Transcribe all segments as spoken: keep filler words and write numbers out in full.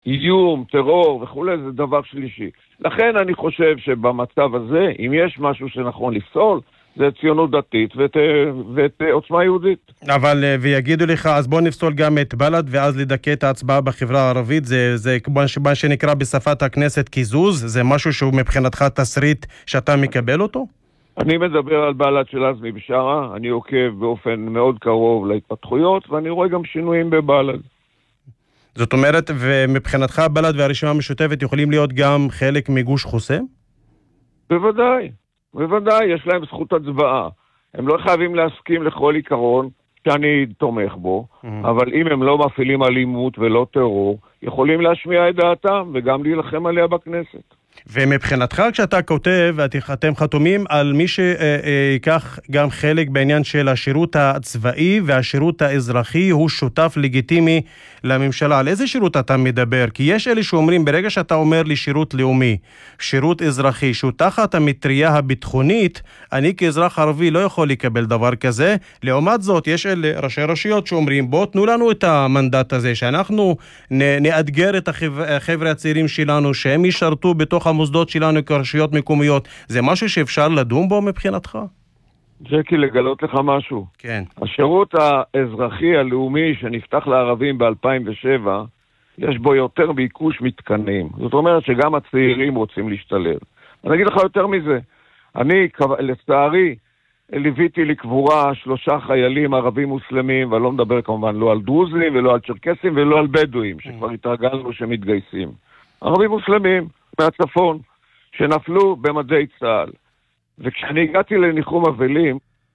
איום, טרור וכולי, זה דבר שלישי. לכן אני חושב שבמצב הזה, אם יש משהו שנכון לפסול, זה ציונות דתית ואת, ואת עוצמה יהודית. אבל, ויגידו לך, אז בוא נפסול גם את בל"ד, ואז לדכא את ההצבעה בחברה הערבית, זה, זה מה שנקרא בשפת הכנסת קיזוז, זה משהו שהוא מבחינתך תסריט שאתה מקבל אותו? אני מדבר על בל"ד של עזמי בשארה, אני עוקב באופן מאוד קרוב להתפתחויות, ואני רואה גם שינויים בבל"ד. זאת אומרת, ומבחינתך בל"ד והרשימה המשותפת יכולים להיות גם חלק מגוש חוסם? בוודאי, בוודאי, יש להם זכות הצבעה. הם לא חייבים להסכים לכל עיקרון שאני תומך בו, mm-hmm. אבל אם הם לא מפעילים אלימות ולא טרור, יכולים להשמיע את דעתם וגם להילחם עליה בכנסת. ומבחינתך כשאתה כותב, אתם חתומים על מי שיקח גם חלק בעניין של השירות הצבאי והשירות האזרחי, הוא שותף לגיטימי לממשלה. על איזה שירות אתה מדבר? כי יש אלה שאומרים, ברגע שאתה אומר לי שירות לאומי, שירות אזרחי, שהוא תחת המטריה הביטחונית, אני כאזרח ערבי לא יכול לקבל דבר כזה. לעומת זאת, יש אלה ראשי רשויות שאומרים, בוא תנו לנו את המנדט הזה, שאנחנו נאתגר את החבר'ה הצעירים שלנו, שהם ישרתו בתוך המוסדות שלנו כרשויות מקומיות. זה משהו שאפשר לדון בו מבחינתך? ג'קי, לגלות לך משהו. כן. השירות האזרחי הלאומי שנפתח לערבים ב-אלפיים ושבע, יש בו יותר ביקוש מתקנים. זאת אומרת שגם הצעירים רוצים להשתלב. אני אגיד לך יותר מזה. אני, לצערי, ליוויתי לקבורה שלושה חיילים ערבים מוסלמים, ואני לא מדבר כמובן לא על דרוזים ולא על צ'רקסים ולא על בדואים, שכבר התרגלנו שמתגייסים. ערבים מוסלמים מהצפון, שנפלו במדי צה"ל. וכשאני הגעתי לניחום אבלים,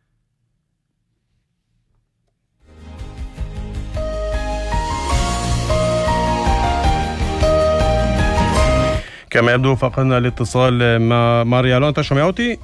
كما يبدو فقدنا الاتصال مع ماريالون. أنت سمع אותי?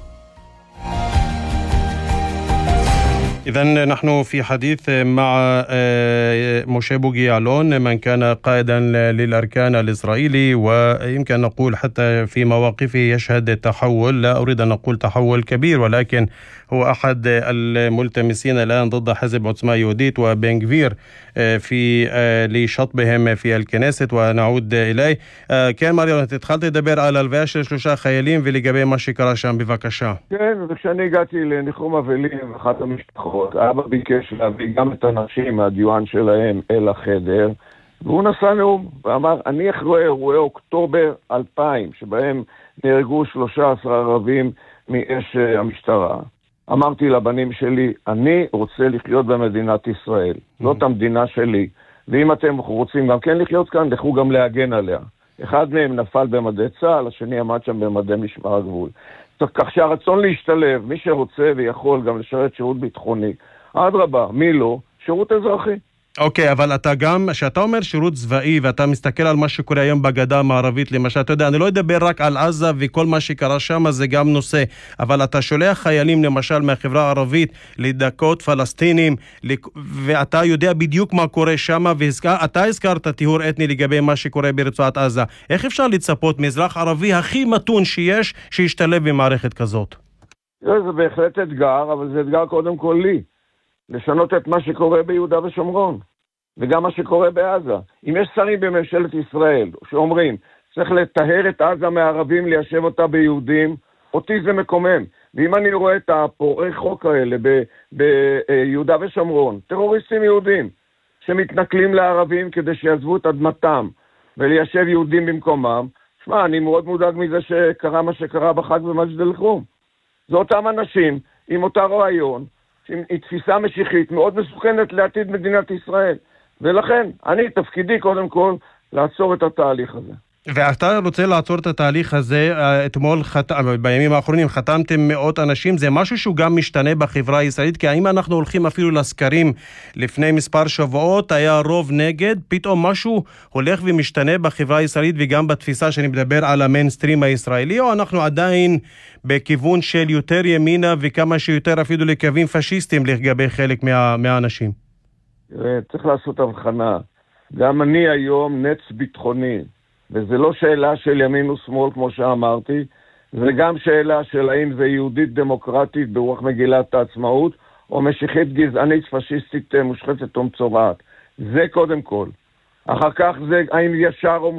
إذن نحن في حديث مع موشي بوغي يعلون، من كان قائدا للأركان الإسرائيلي، ويمكن نقول حتى في مواقفه يشهد تحول، لا أريد أن أقول تحول كبير، ولكن هو أحد الملتمسين الآن ضد حزب عוצמה יהודית وبن גביר في لشطبهم في الكنيست، ونعود إليه. כן, מריאלון, התחלת לדבר על הלוויה של שלושה חיילים ולגבי מה שקרה שם, בבקשה. כן, וכשאני הגעתי לניחום אבלים, אחת המשפחות, אבא ביקש להביא גם את הנשים מהדיואן שלהם אל החדר, והוא נשא נאום ואמר, אני אחרי אירועי אוקטובר אלפיים, שבהם נהרגו שלושה עשר ערבים מאש המשטרה. אמרתי לבנים שלי, אני רוצה לחיות במדינת ישראל, זאת המדינה שלי, ואם אתם רוצים גם כן לחיות כאן, לכו גם להגן עליה. אחד מהם נפל במדי צה"ל, השני עמד שם במדי משמר הגבול. כך שהרצון להשתלב, מי שרוצה ויכול גם לשרת שירות ביטחוני, אדרבה, מי לא? שירות אזרחי. אוקיי, אבל אתה גם, שאתה אומר שירות צבאי, ואתה מסתכל על מה שקורה היום בגדה המערבית, למשל, אתה יודע, אני לא אדבר רק על עזה וכל מה שקרה שם, זה גם נושא, אבל אתה שולח חיילים, למשל, מהחברה הערבית, לדכות פלסטינים, ואתה יודע בדיוק מה קורה שם, ואתה הזכרת טיהור אתני לגבי מה שקורה ברצועת עזה. איך אפשר לצפות מאזרח ערבי הכי מתון שיש, שישתלב במערכת כזאת? זה בהחלט אתגר, אבל זה אתגר קודם כל לי. לשנות את מה שקורה ביהודה ושומרון, וגם מה שקורה בעזה. אם יש שרים בממשלת ישראל שאומרים, צריך לטהר את עזה מערבים, ליישב אותה ביהודים, אותי זה מקומם. ואם אני רואה את הפורעי חוק האלה ביהודה ושומרון, טרוריסטים יהודים, שמתנכלים לערבים כדי שיעזבו את אדמתם, וליישב יהודים במקומם, שמע, אני מאוד מודאג מזה שקרה מה שקרה בחג במג'ד אל-כרום. זה אותם אנשים עם אותה רעיון, היא תפיסה משיחית מאוד מסוכנת לעתיד מדינת ישראל. ולכן, אני תפקידי קודם כל לעצור את התהליך הזה. ואתה רוצה לעצור את התהליך הזה, אתמול, חת... בימים האחרונים חתמתם מאות אנשים, זה משהו שהוא גם משתנה בחברה הישראלית, כי האם אנחנו הולכים אפילו לסקרים לפני מספר שבועות, היה רוב נגד, פתאום משהו הולך ומשתנה בחברה הישראלית, וגם בתפיסה שאני מדבר על המיינסטרים הישראלי, או אנחנו עדיין בכיוון של יותר ימינה, וכמה שיותר אפילו לקווים פשיסטיים לגבי חלק מה... מהאנשים? צריך לעשות הבחנה. גם אני היום נץ ביטחוני, וזה לא שאלה של ימין ושמאל כמו שאמרתי, זה גם שאלה של האם זה יהודית דמוקרטית ברוח מגילת העצמאות, או משיחית גזענית פשיסטית מושחתת או מצורעת. זה קודם כל. אחר כך זה האם ישר או